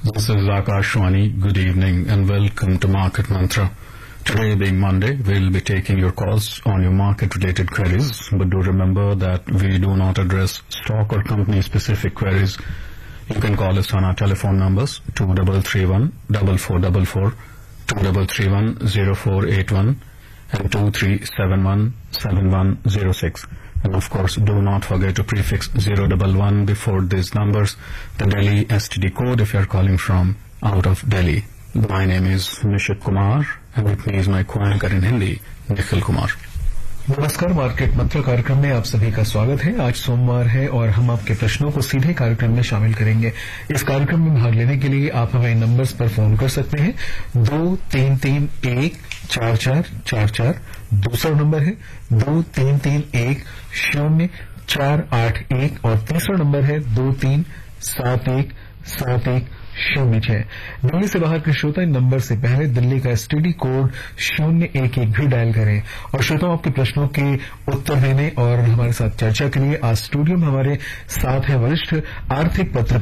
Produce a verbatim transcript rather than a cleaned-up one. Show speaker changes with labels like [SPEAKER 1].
[SPEAKER 1] This is Akashwani. Good evening and welcome to Market Mantra. Today being Monday, we'll be taking your calls on your market-related queries, but do remember that we do not address stock or company-specific queries. You can call us on our telephone numbers two three three one, four four four four, two three three one, zero four eight one and two three seven one, seven one zero six. And of course, do not forget to prefix zero one one before these numbers, the Delhi S T D code if you are calling from out of Delhi. My name is Nishit Kumar and with me is my co-anchor in Hindi, Nikhil Kumar.
[SPEAKER 2] नमस्कार, market मंत्र कार्यक्रम में आप सभी का स्वागत है। आज सोमवार है और हम आपके प्रश्नों को सीधे कार्यक्रम में शामिल करेंगे। इस कार्यक्रम में भाग लेने के लिए आप हमें नंबर्स पर फोन कर सकते हैं दो तीन तीन एक चार चार चार चार, दूसरा नंबर है दो तीन तीन एक शून्य चार आठ एक और तीसरा नंबर है दो तीन सात एक सात एक शून्य छह। दिल्ली से बाहर के श्रोता इन नंबर से पहले दिल्ली का एसटीडी कोड शून्य एक एक भी डायल करें। और श्रोताओं, आपके प्रश्नों के उत्तर देने और हमारे साथ चर्चा के लिए आज स्टूडियो में हमारे साथ है वरिष्ठ आर्थिक पत्र